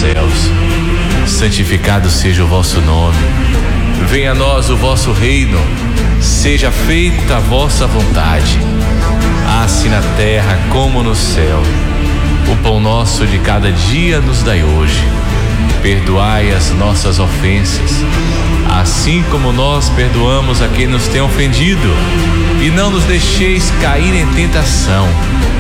céus. Santificado seja o vosso nome. Venha a nós o vosso reino. Seja feita a vossa vontade, assim na terra como no céu. O pão nosso de cada dia nos dai hoje. Perdoai as nossas ofensas, assim como nós perdoamos a quem nos tem ofendido. E não nos deixeis cair em tentação,